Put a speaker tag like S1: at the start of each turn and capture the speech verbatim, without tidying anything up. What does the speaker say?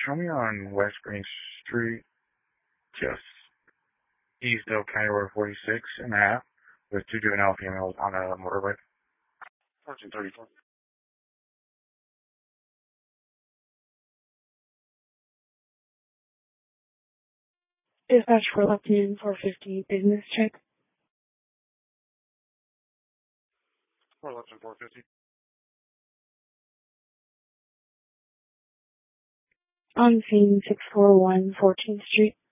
S1: show me on West Green Street, just east of County Road forty-six and a half, with two juvenile females on a motorbike. fourteen thirty-four.
S2: Dispatch for Lupton four fifty business check.
S1: For Lupton four fifty.
S2: On scene six forty-one fourteenth Street.